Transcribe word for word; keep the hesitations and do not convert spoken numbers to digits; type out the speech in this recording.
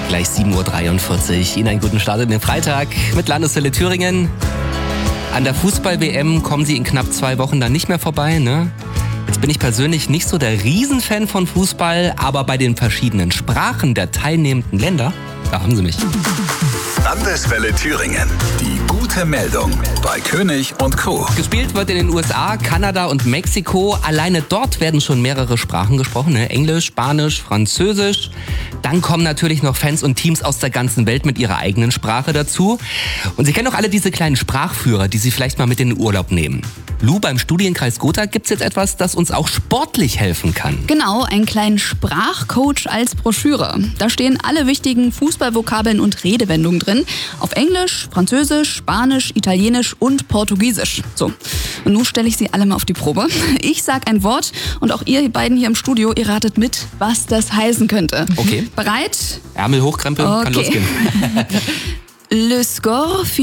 Gleich sieben Uhr dreiundvierzig. Ihnen einen guten Start in den Freitag mit Landeswelle Thüringen. An der Fußball-W M kommen Sie in knapp zwei Wochen dann nicht mehr vorbei, ne? Jetzt bin ich persönlich nicht so der Riesenfan von Fußball, aber bei den verschiedenen Sprachen der teilnehmenden Länder, da haben Sie mich. Landeswelle Thüringen. Die gute Meldung bei König und Co. Gespielt wird in den U S A, Kanada und Mexiko. Alleine dort werden schon mehrere Sprachen gesprochen, ne? Englisch, Spanisch, Französisch. Dann kommen natürlich noch Fans und Teams aus der ganzen Welt mit ihrer eigenen Sprache dazu. Und Sie kennen doch alle diese kleinen Sprachführer, die Sie vielleicht mal mit in den Urlaub nehmen. Lu, beim Studienkreis Gotha gibt's jetzt etwas, das uns auch sportlich helfen kann. Genau, einen kleinen Sprachcoach als Broschüre. Da stehen alle wichtigen Fußballvokabeln und Redewendungen drin. Auf Englisch, Französisch, Spanisch, Italienisch und Portugiesisch. So, und nun stelle ich sie alle mal auf die Probe. Ich sag ein Wort und auch ihr beiden hier im Studio, ihr ratet mit, was das heißen könnte. Okay. Bereit? Ärmel hochkrempeln, Okay. kann losgehen. Le score